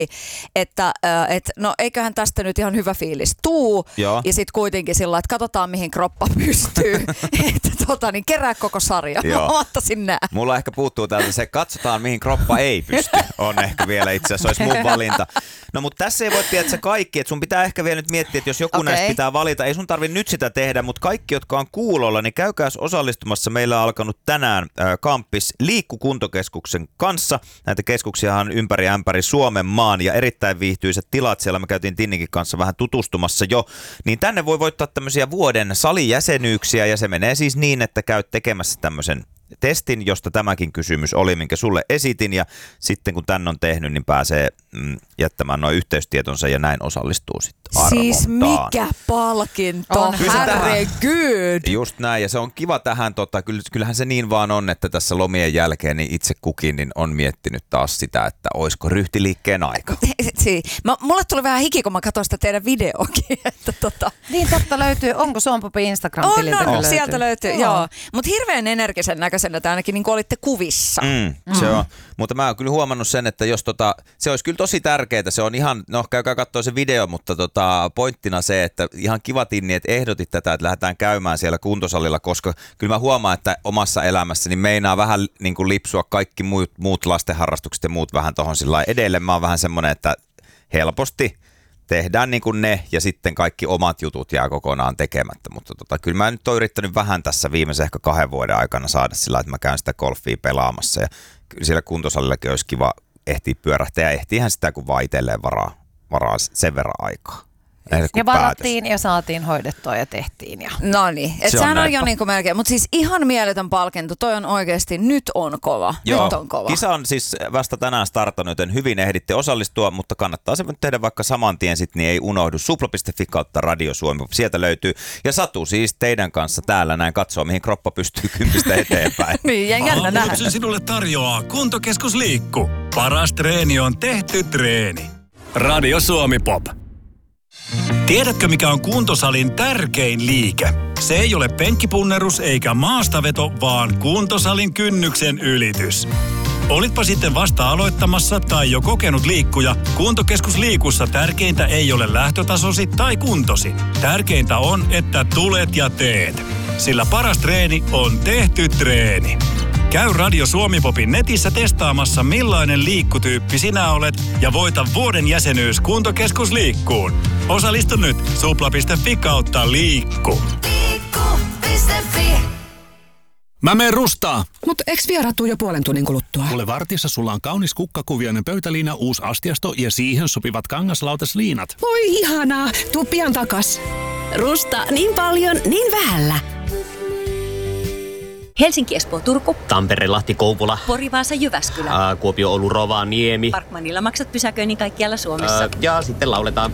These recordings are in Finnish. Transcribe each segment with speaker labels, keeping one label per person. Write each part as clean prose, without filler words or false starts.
Speaker 1: että no eiköhän tästä nyt ihan hyvä fiilis tuu. Joo. Ja sitten kuitenkin sillä, että katsotaan mihin kroppa pystyy. Että niin kerää koko sarja. Mä ottaisin nää.
Speaker 2: Mulla ehkä puuttuu täältä se, katsotaan mihin kroppa ei pysty. On ehkä vielä itse asiassa, olisi mun valinta. No mutta tässä ei voi tietää kaikki, että sun pitää ehkä vielä nyt miettiä, että jos joku näistä pitää valita, ei sun tarvitse nyt sitä tehdä, mutta kaikki, jotka on kuulolla, niin käykääs osallistumassa. Meillä on alkanut tänään Kamppis Liikku kuntokeskuksen kanssa. Näitä keskuksiahan on ympäri ämpäri Suomen maan ja erittäin viihtyiset tilat. Siellä me käytiin Tinnikin kanssa vähän tutustumassa jo. Niin tänne voi voittaa tämmöisiä vuoden salijäsenyyksiä ja se menee siis niin, että käyt tekemässä tämmöisen testin, josta tämäkin kysymys oli, minkä sulle esitin, ja sitten kun tän on tehnyt, niin pääsee jättämään nuo yhteystietonsa ja näin osallistuu sitten arvontaan.
Speaker 1: Siis mikä palkinto, herregud!
Speaker 2: Just näin, ja se on kiva tähän, kyllähän se niin vaan on, että tässä lomien jälkeen niin itse kukin niin on miettinyt taas sitä, että olisiko ryhtiliikkeen aika.
Speaker 1: Mulle tuli vähän hiki, kun mä katsoin sitä teidän videokin. Että
Speaker 3: Niin totta löytyy, onko Suomi Instagram-tililtä?
Speaker 1: On, sieltä löytyy, joo. Mutta hirveän energisen näköisenä, että ainakin niin kuin olitte kuvissa.
Speaker 2: Se on, mutta mä oon kyllä huomannut sen, että jos se olisi kyllä tosi tärkeää, se on ihan, no käykää katsoa se video, mutta pointtina se, että ihan kiva Tinni, että ehdotit tätä, että lähdetään käymään siellä kuntosalilla, koska kyllä mä huomaan, että omassa elämässäni meinaa vähän niin kuin lipsua kaikki muut lastenharrastukset ja muut vähän tohon sillä lailla edelleen. Mä oon vähän semmoinen, että helposti tehdään niin kuin ne ja sitten kaikki omat jutut jää kokonaan tekemättä, mutta kyllä mä nyt oon yrittänyt vähän tässä viimeisen ehkä 2 vuoden aikana saada sillä, että mä käyn sitä golfia pelaamassa ja kyllä siellä kuntosalillakin olisi kiva ehtiä pyörähtää ja ehtiihän sitä kun vaan itselleen varaa sen verran aikaa.
Speaker 3: Ja varattiin ja saatiin hoidettua ja tehtiin.
Speaker 1: No niin, että sehän on jo niin kuin melkein, mutta siis ihan mieletön palkinto, toi on oikeasti, nyt on kova.
Speaker 2: Joo,
Speaker 1: nyt on kova.
Speaker 2: Kisa on siis vasta tänään startannut, joten hyvin ehditte osallistua, mutta kannattaa se tehdä vaikka saman tien sitten, niin ei unohdu. Supla.fi kautta Radio Suomi, sieltä löytyy. Ja Satu siis teidän kanssa täällä näin katsoo, mihin kroppa pystyy 10 eteenpäin.
Speaker 1: Niin, ja jännä nähdä.
Speaker 4: Sinulle tarjoaa Kuntokeskus Liikku. Paras treeni on tehty treeni. Radio Suomi Pop. Tiedätkö, mikä on kuntosalin tärkein liike? Se ei ole penkkipunnerus eikä maastaveto, vaan kuntosalin kynnyksen ylitys. Olitpa sitten vasta aloittamassa tai jo kokenut liikkuja, Kuntokeskus Liikussa tärkeintä ei ole lähtötasosi tai kuntosi. Tärkeintä on, että tulet ja teet. Sillä paras treeni on tehty treeni. Käy Radio Suomi Popin netissä testaamassa, millainen liikkutyyppi sinä olet ja voita vuoden jäsenyys Kuntokeskus Liikkuun. Osallistu nyt supla.fi kautta liikku.
Speaker 5: Liikku.fi.
Speaker 4: Mä meen rustaa.
Speaker 6: Mut eks vieraat tuu jo 0,5 tunnin kuluttua?
Speaker 4: Kuule, vartissa sulla on kaunis kukkakuvioinen pöytäliina, uusi astiasto ja siihen sopivat kangaslautasliinat.
Speaker 6: Voi ihanaa, tuu pian takas.
Speaker 5: Rusta niin paljon, niin vähällä.
Speaker 7: Helsinki, Espoo, Turku.
Speaker 8: Tampere, Lahti, Kouvola.
Speaker 7: Pori, Vaasa, Jyväskylä.
Speaker 8: Kuopio, Oulu, Rovaniemi.
Speaker 7: Parkmanilla maksat pysäköinnin kaikkialla Suomessa.
Speaker 8: Ja sitten lauletaan.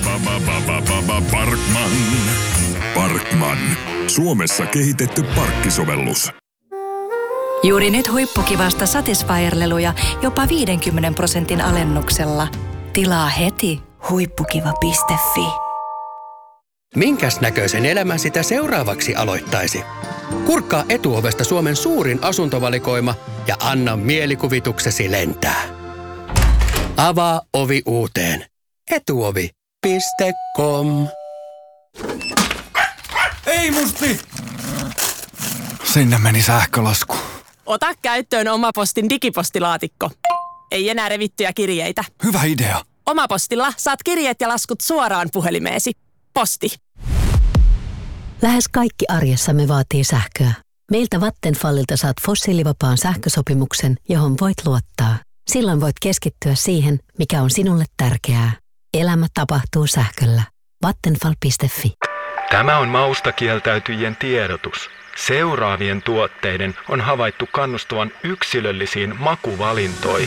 Speaker 4: Parkman. Suomessa kehitetty parkkisovellus.
Speaker 5: Juuri nyt huippukivasta Satisfyer-leluja jopa 50% alennuksella. Tilaa heti huippukiva.fi.
Speaker 9: Minkäs näköisen elämän sitä seuraavaksi aloittaisi? Kurkkaa Etuovesta Suomen suurin asuntovalikoima ja anna mielikuvituksesi lentää. Avaa ovi uuteen. Etuovi.com.
Speaker 4: Ei musti! Sinne meni sähkölasku.
Speaker 10: Ota käyttöön Omapostin digipostilaatikko. Ei enää revittyjä kirjeitä.
Speaker 4: Hyvä idea.
Speaker 10: Omapostilla saat kirjeet ja laskut suoraan puhelimeesi. Posti.
Speaker 11: Lähes kaikki arjessamme vaatii sähköä. Meiltä Vattenfallilta saat fossiilivapaan sähkösopimuksen, johon voit luottaa. Silloin voit keskittyä siihen, mikä on sinulle tärkeää. Elämä tapahtuu sähköllä. Vattenfall.fi.
Speaker 12: Tämä on mausta kieltäytyjien tiedotus. Seuraavien tuotteiden on havaittu kannustavan yksilöllisiin makuvalintoihin.